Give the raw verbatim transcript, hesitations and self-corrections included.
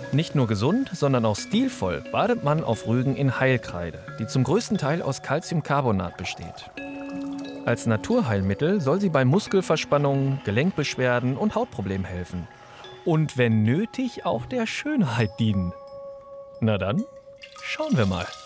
Nicht nur gesund, sondern auch stilvoll badet man auf Rügen in Heilkreide, die zum größten Teil aus Calciumcarbonat besteht. Als Naturheilmittel soll sie bei Muskelverspannungen, Gelenkbeschwerden und Hautproblemen helfen. Und wenn nötig auch der Schönheit dienen. Na dann, schauen wir mal.